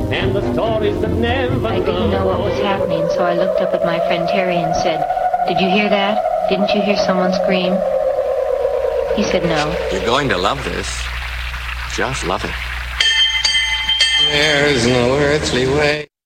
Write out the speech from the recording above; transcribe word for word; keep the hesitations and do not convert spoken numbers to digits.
and the stories that never I didn't know what was happening, so I looked up at my friend Terry and said, "Did you hear that? Didn't you hear someone scream?" He said no. You're going to love this. Just love it. There's no earthly way.